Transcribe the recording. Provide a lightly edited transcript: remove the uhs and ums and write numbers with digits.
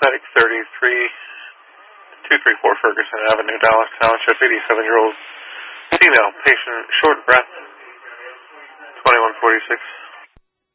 Medic 234 Ferguson Avenue, Dallas Township, 87-year-old female patient, short breath, 2146.